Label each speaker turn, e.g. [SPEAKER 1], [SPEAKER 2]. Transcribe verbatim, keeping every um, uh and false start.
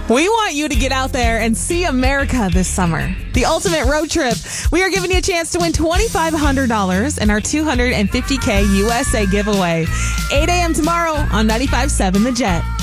[SPEAKER 1] We want you to get out there and see America this summer. The ultimate road trip. We are giving you a chance to win two thousand five hundred dollars in our two hundred fifty thousand U S A giveaway. eight a.m. tomorrow on ninety-five point seven The Jet.